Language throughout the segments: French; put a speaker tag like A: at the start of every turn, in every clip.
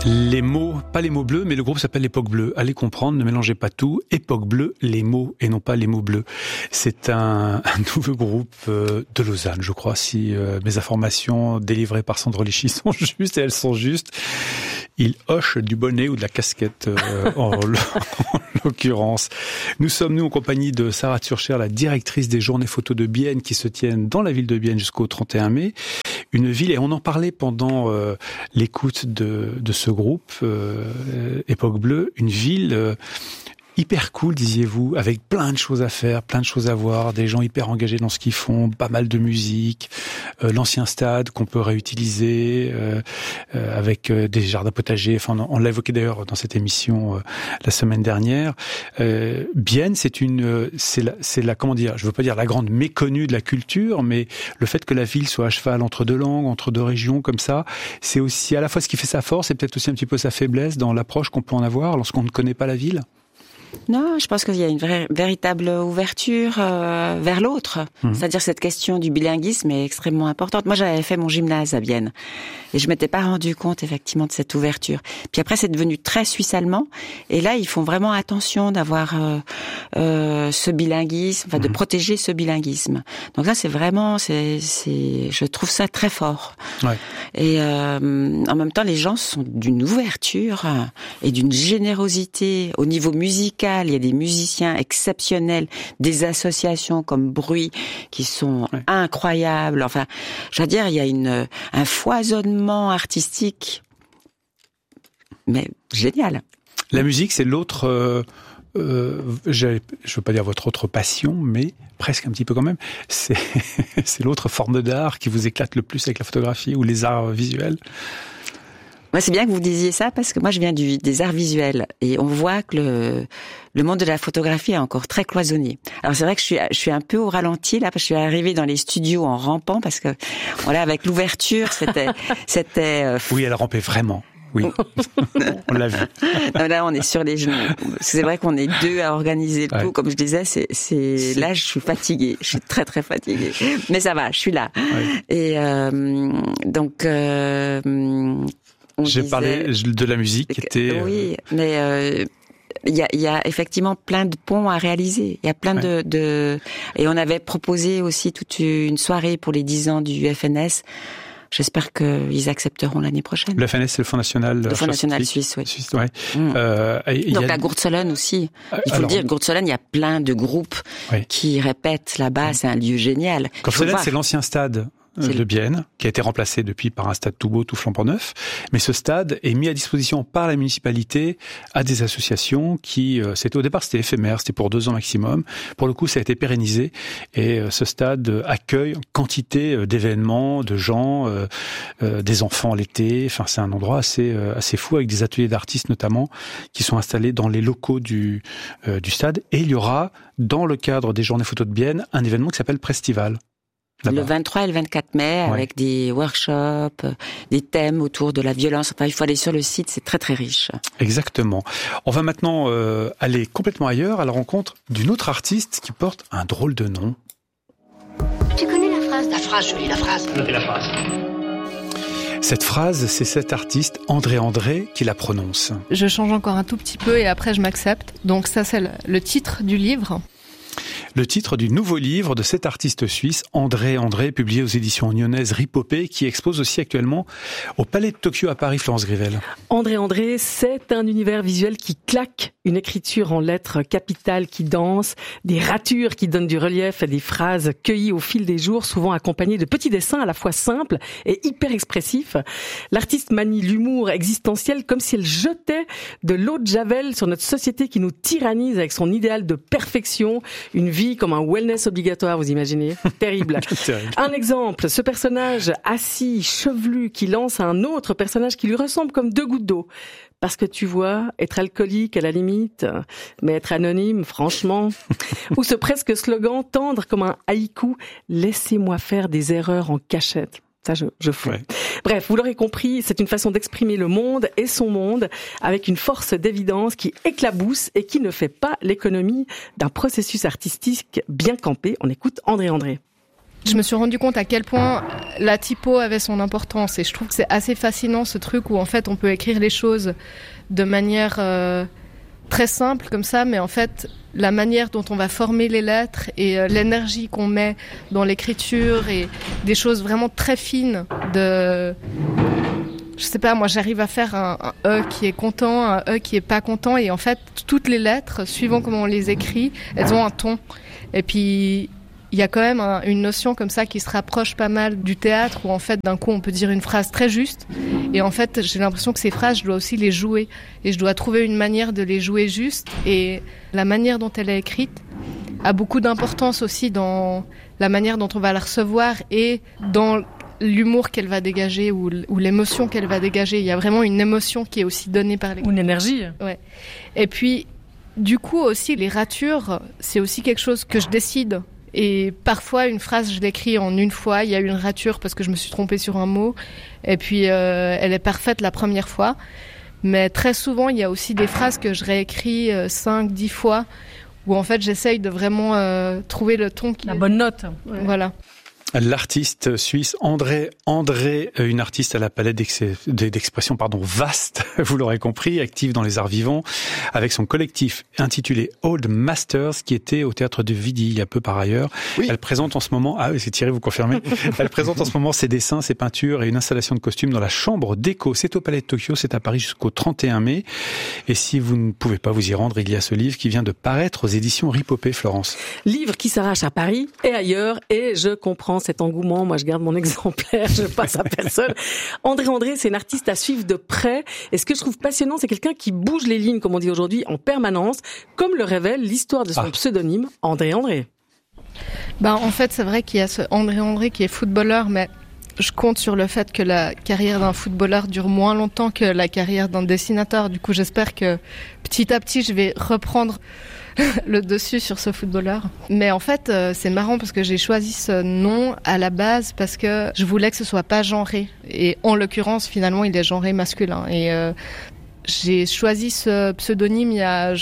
A: Les mots, pas les mots bleus, mais le groupe s'appelle Époque Bleue. Allez comprendre, ne mélangez pas tout. Époque Bleue, les mots et non pas les mots bleus. C'est un nouveau groupe de Lausanne, je crois, si mes informations délivrées par Sandro Lichy sont justes, et elles sont justes. Il hoche du bonnet ou de la casquette en l'occurrence. Nous sommes, en compagnie de Sarah Turcher, la directrice des journées photos de Bienne qui se tiennent dans la ville de Bienne jusqu'au 31 mai. Une ville, et on en parlait pendant l'écoute de ce groupe, Époque Bleue, une ville hyper cool, disiez-vous, avec plein de choses à faire, plein de choses à voir, des gens hyper engagés dans ce qu'ils font, pas mal de musique, l'ancien stade qu'on peut réutiliser, avec des jardins potagers. Enfin, on l'a évoqué d'ailleurs dans cette émission la semaine dernière. Bienne, c'est la comment dire, je veux pas dire la grande méconnue de la culture, mais le fait que la ville soit à cheval entre deux langues, entre deux régions comme ça, c'est aussi à la fois ce qui fait sa force et peut-être aussi un petit peu sa faiblesse dans l'approche qu'on peut en avoir lorsqu'on ne connaît pas la ville.
B: Non, je pense qu'il y a une véritable ouverture vers l'autre. C'est-à-dire cette question du bilinguisme est extrêmement importante. Moi, j'avais fait mon gymnase à Bienne et je m'étais pas rendu compte effectivement de cette ouverture. Puis après, c'est devenu très suisse-allemand et là, ils font vraiment attention d'avoir ce bilinguisme, enfin de protéger ce bilinguisme. Donc là, c'est vraiment, je trouve ça très fort. Ouais. Et en même temps, les gens sont d'une ouverture et d'une générosité au niveau musical. Il y a des musiciens exceptionnels, des associations comme Bruit qui sont incroyables. Enfin, je veux dire, il y a un foisonnement artistique, mais génial.
A: La musique, c'est l'autre. Je veux pas dire votre autre passion, mais presque un petit peu quand même. C'est l'autre forme d'art qui vous éclate le plus avec la photographie ou les arts visuels.
B: Moi, c'est bien que vous disiez ça parce que moi, je viens des arts visuels et on voit que le monde de la photographie est encore très cloisonné. Alors c'est vrai que je suis un peu au ralenti là parce que je suis arrivée dans les studios en rampant parce que voilà, avec l'ouverture, c'était.
A: Oui, elle rampait vraiment. Oui, on l'a vu.
B: Non, là, on est sur les genoux. C'est vrai qu'on est deux à organiser le tout. Comme je disais, là, je suis fatiguée. Je suis très, très fatiguée. Mais ça va, je suis là. Ouais. Et donc...
A: J'ai parlé de la musique qui était...
B: Oui, mais il y a effectivement plein de ponts à réaliser. Il y a plein de... Et on avait proposé aussi toute une soirée pour les 10 ans du FNS. J'espère qu'ils accepteront l'année prochaine.
A: Le FNS, c'est le Fonds National...
B: Le Fonds National Suisse, oui.
A: Suisse, ouais.
B: Donc à Gourtsolène aussi. Il faut le dire, Gourtsolène, il y a plein de groupes qui répètent là-bas. C'est un lieu génial.
A: Gourtsolène, c'est l'ancien stade de Bienne, qui a été remplacé depuis par un stade tout beau, tout flambant neuf. Mais ce stade est mis à disposition par la municipalité à des associations qui, au départ, c'était éphémère, c'était pour 2 ans maximum. Pour le coup, ça a été pérennisé et ce stade accueille quantité d'événements, de gens, des enfants l'été. Enfin, c'est un endroit assez fou avec des ateliers d'artistes notamment qui sont installés dans les locaux du stade. Et il y aura, dans le cadre des Journées Photos de Bienne, un événement qui s'appelle Prestival.
B: Le 23 et le 24 mai, avec des workshops, des thèmes autour de la violence. Enfin, il faut aller sur le site, c'est très très riche.
A: Exactement. On va maintenant aller complètement ailleurs, à la rencontre d'une autre artiste qui porte un drôle de nom.
C: Tu connais la phrase ? La phrase, je lis la phrase.
D: Notez la phrase.
A: Cette phrase, c'est cet artiste, André, qui la prononce.
E: Je change encore un tout petit peu et après je m'accepte. Donc ça, c'est le titre du livre.
A: Le titre du nouveau livre de cet artiste suisse, André, publié aux éditions nyonnaises Ripopé, qui expose aussi actuellement au Palais de Tokyo à Paris, Florence Grivel.
F: André, c'est un univers visuel qui claque, une écriture en lettres capitales qui danse, des ratures qui donnent du relief et des phrases cueillies au fil des jours, souvent accompagnées de petits dessins à la fois simples et hyper expressifs. L'artiste manie l'humour existentiel comme si elle jetait de l'eau de javel sur notre société qui nous tyrannise avec son idéal de perfection, une vie comme un wellness obligatoire, vous imaginez ? Terrible. Un exemple, ce personnage assis, chevelu, qui lance à un autre personnage qui lui ressemble comme 2 gouttes d'eau. Parce que tu vois, être alcoolique à la limite, mais être anonyme, franchement. Ou ce presque slogan tendre comme un haïku, laissez-moi faire des erreurs en cachette. Ça, je fous. Ouais. Bref, vous l'aurez compris, c'est une façon d'exprimer le monde et son monde avec une force d'évidence qui éclabousse et qui ne fait pas l'économie d'un processus artistique bien campé. On écoute André.
E: Je me suis rendu compte à quel point la typo avait son importance et je trouve que c'est assez fascinant ce truc où en fait on peut écrire les choses de manière très simple comme ça, mais en fait la manière dont on va former les lettres et l'énergie qu'on met dans l'écriture et des choses vraiment très fines de... Je sais pas, moi j'arrive à faire un E qui est content, un E qui est pas content et en fait toutes les lettres, suivant comment on les écrit, elles ont un ton. Et puis il y a quand même une notion comme ça qui se rapproche pas mal du théâtre où en fait d'un coup on peut dire une phrase très juste et en fait j'ai l'impression que ces phrases je dois aussi les jouer et je dois trouver une manière de les jouer juste et la manière dont elle est écrite a beaucoup d'importance aussi dans la manière dont on va la recevoir et dans l'humour qu'elle va dégager ou l'émotion qu'elle va dégager. Il y a vraiment une émotion qui est aussi donnée par les...
F: Ou une énergie.
E: Ouais. Et puis du coup aussi les ratures c'est aussi quelque chose que je décide. Et parfois, une phrase, je l'écris en une fois. Il y a eu une rature parce que je me suis trompée sur un mot. Et puis, elle est parfaite la première fois. Mais très souvent, il y a aussi des phrases que je réécris 5-10 fois où, en fait, j'essaye de vraiment trouver le ton qui...
F: La bonne note.
E: Ouais. Voilà.
A: L'artiste suisse André, une artiste à la palette d'expression vaste, vous l'aurez compris, active dans les arts vivants, avec son collectif intitulé Old Masters, qui était au théâtre de Vidi il y a peu par ailleurs. Oui. Elle présente en ce moment, c'est Thierry, vous confirmez, elle présente en ce moment ses dessins, ses peintures et une installation de costumes dans la chambre d'écho. C'est au Palais de Tokyo, c'est à Paris jusqu'au 31 mai. Et si vous ne pouvez pas vous y rendre, il y a ce livre qui vient de paraître aux éditions Ripopé, Florence.
F: Livre qui s'arrache à Paris et ailleurs, et je comprends cet engouement. Moi, je garde mon exemplaire, je passe à personne. André, c'est une artiste à suivre de près. Et ce que je trouve passionnant, c'est quelqu'un qui bouge les lignes, comme on dit aujourd'hui, en permanence, comme le révèle l'histoire de son pseudonyme, André.
E: En fait, c'est vrai qu'il y a ce André qui est footballeur, mais je compte sur le fait que la carrière d'un footballeur dure moins longtemps que la carrière d'un dessinateur. Du coup, j'espère que petit à petit, je vais reprendre le dessus sur ce footballeur. Mais en fait, c'est marrant parce que j'ai choisi ce nom à la base parce que je voulais que ce soit pas genré. Et en l'occurrence, finalement, il est genré masculin. Et j'ai choisi ce pseudonyme il y a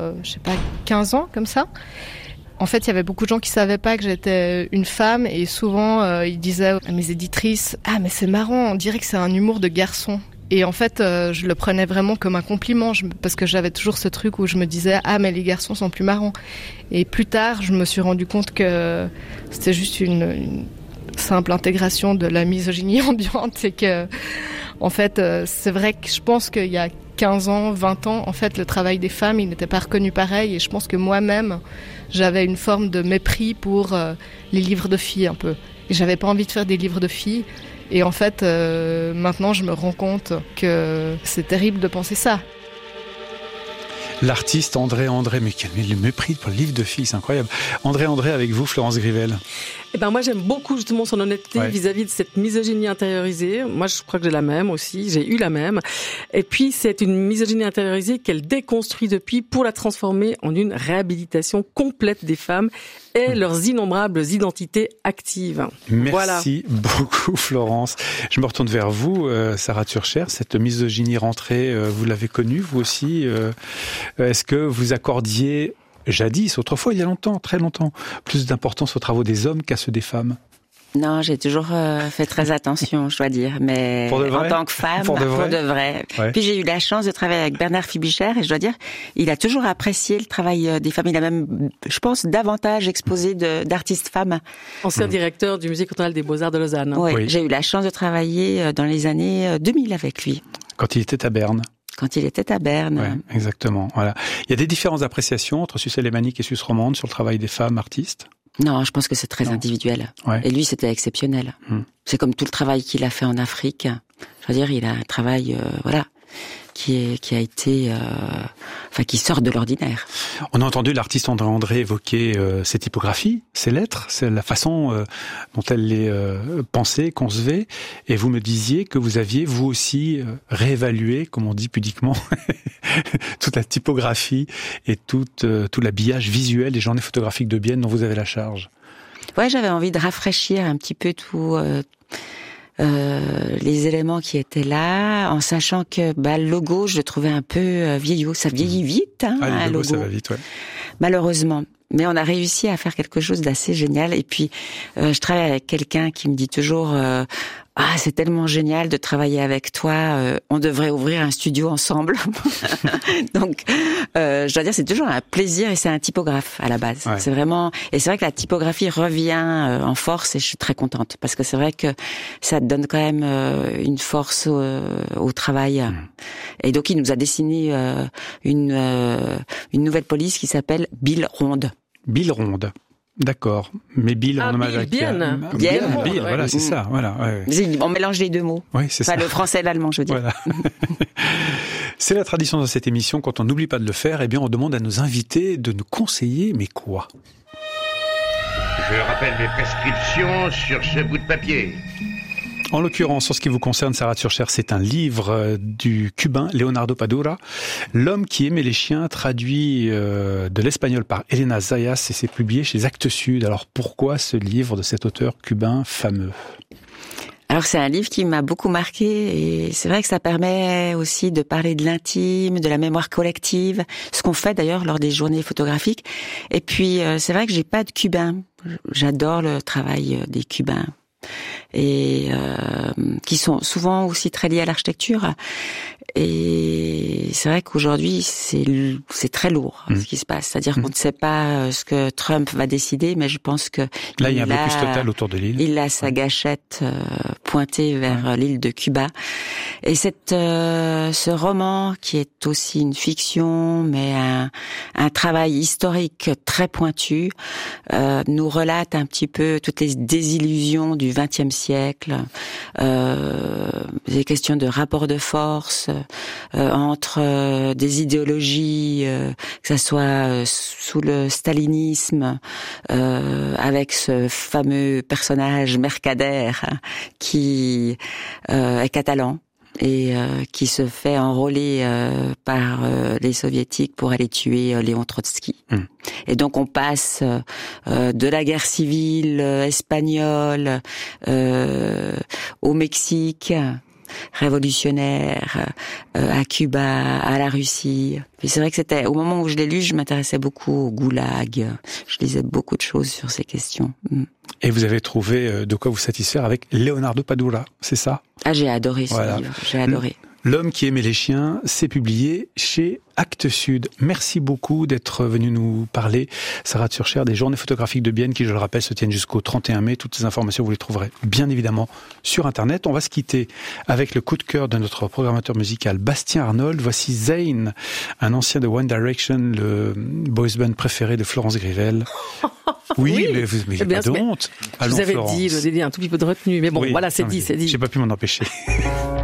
E: 15 ans, comme ça. En fait, il y avait beaucoup de gens qui savaient pas que j'étais une femme et souvent, ils disaient à mes éditrices « Ah, mais c'est marrant, on dirait que c'est un humour de garçon ». Et en fait, je le prenais vraiment comme un compliment parce que j'avais toujours ce truc où je me disais « Ah, mais les garçons sont plus marrants ». Et plus tard, je me suis rendu compte que c'était juste une simple intégration de la misogynie ambiante et que, en fait, c'est vrai que je pense qu'il y a 15 ans, 20 ans, en fait, le travail des femmes, il n'était pas reconnu pareil et je pense que moi-même, j'avais une forme de mépris pour les livres de filles un peu. Et j'avais pas envie de faire des livres de filles. Et en fait, maintenant, je me rends compte que c'est terrible de penser ça.
A: L'artiste André, mais quel mépris pour le livre de filles, c'est incroyable. André, avec vous, Florence Grivel.
F: Moi, j'aime beaucoup justement son honnêteté vis-à-vis de cette misogynie intériorisée. Moi, je crois que j'ai la même aussi. J'ai eu la même. Et puis, c'est une misogynie intériorisée qu'elle déconstruit depuis pour la transformer en une réhabilitation complète des femmes et leurs innombrables identités actives.
A: Merci beaucoup, Florence. Je me retourne vers vous, Sarah Turcher. Cette misogynie rentrée, vous l'avez connue, vous aussi. Est-ce que vous accordiez jadis, autrefois, il y a longtemps, très longtemps, plus d'importance aux travaux des hommes qu'à ceux des femmes?
B: Non, j'ai toujours fait très attention, je dois dire, mais en tant que femme, pour de vrai. Ouais. Puis j'ai eu la chance de travailler avec Bernard Fibicher et je dois dire, il a toujours apprécié le travail des femmes. Il a même, je pense, davantage exposé d'artistes femmes.
F: Ancien directeur du Musée cantonal des Beaux-Arts de Lausanne.
B: Oui, j'ai eu la chance de travailler dans les années 2000 avec lui.
A: Quand il était à Berne.
B: Ouais,
A: exactement. Voilà. Il y a des différences d'appréciation entre Suisse alémanique et Suisse romande sur le travail des femmes artistes?
B: Non, je pense que c'est très individuel. Ouais. Et lui, c'était exceptionnel. C'est comme tout le travail qu'il a fait en Afrique. Je veux dire, il a un travail, qui a été, qui sort de l'ordinaire.
A: On a entendu l'artiste André évoquer ses typographies, ses lettres, c'est la façon dont elle les pensait, concevait. Et vous me disiez que vous aviez, vous aussi, réévalué, comme on dit pudiquement, toute la typographie et tout l'habillage visuel des journées photographiques de Bienne dont vous avez la charge.
B: Ouais, j'avais envie de rafraîchir un petit peu tout... les éléments qui étaient là, en sachant que le logo, je le trouvais un peu vieillot. Ça vieillit vite,
A: le logo, ça va vite, ouais.
B: Malheureusement. Mais on a réussi à faire quelque chose d'assez génial. Et puis, je travaille avec quelqu'un qui me dit toujours c'est tellement génial de travailler avec toi. On devrait ouvrir un studio ensemble. Donc, je dois dire, c'est toujours un plaisir et c'est un typographe à la base. Ouais. C'est vraiment, et c'est vrai que la typographie revient en force et je suis très contente parce que c'est vrai que ça donne quand même une force au travail. Et donc, il nous a dessiné une nouvelle police qui s'appelle Bill Ronde.
A: Bill Ronde. D'accord. Mais Bill, en hommage à
F: Bill,
A: voilà, c'est ça. Voilà, ouais.
B: On mélange les deux mots.
A: Oui, c'est ça.
B: Le français et l'allemand, je veux dire.
A: Voilà. C'est la tradition de cette émission. Quand on n'oublie pas de le faire, eh bien, on demande à nos invités de nous conseiller, mais quoi?
D: Je rappelle mes prescriptions sur ce bout de papier.
A: En l'occurrence, en ce qui vous concerne, Sarah Turcher, c'est un livre du cubain Leonardo Padura, L'homme qui aimait les chiens, traduit de l'espagnol par Elena Zayas et c'est publié chez Actes Sud. Alors pourquoi ce livre de cet auteur cubain fameux?
B: Alors c'est un livre qui m'a beaucoup marqué et c'est vrai que ça permet aussi de parler de l'intime, de la mémoire collective, ce qu'on fait d'ailleurs lors des journées photographiques. Et puis c'est vrai que j'ai pas de cubain. J'adore le travail des Cubains. Et qui sont souvent aussi très liés à l'architecture. Et c'est vrai qu'aujourd'hui, c'est très lourd ce qui se passe. C'est-à-dire qu'on ne sait pas ce que Trump va décider, mais je pense que
A: là, il y a un blocus total autour de l'île.
B: Il a sa gâchette pointée vers l'île de Cuba. Et ce roman, qui est aussi une fiction, mais un travail historique très pointu, nous relate un petit peu toutes les désillusions du XXe siècle, des questions de rapport de force entre des idéologies, que ça soit sous le stalinisme, avec ce fameux personnage Mercader qui est catalan et qui se fait enrôler par les soviétiques pour aller tuer Léon Trotsky. Et donc on passe de la guerre civile espagnole au Mexique révolutionnaire, à Cuba, à la Russie. Puis c'est vrai que c'était, au moment où je l'ai lu, je m'intéressais beaucoup au goulag. Je lisais beaucoup de choses sur ces questions.
A: Et vous avez trouvé de quoi vous satisfaire avec Leonardo Padura, c'est ça?
B: Ah, j'ai adoré ce livre, j'ai adoré.
A: L'homme qui aimait les chiens, c'est publié chez Actes Sud. Merci beaucoup d'être venu nous parler, Sarah Turcher, des journées photographiques de Bienne qui, je le rappelle, se tiennent jusqu'au 31 mai. Toutes ces informations, vous les trouverez bien évidemment sur Internet. On va se quitter avec le coup de cœur de notre programmateur musical Bastien Arnold. Voici Zayn, un ancien de One Direction, le boys band préféré de Florence Grivel. Oui, mais il n'y a pas de honte.
F: Je vous avais dit un tout petit peu de retenue, mais bon, voilà, c'est dit.
A: J'ai pas pu m'en empêcher.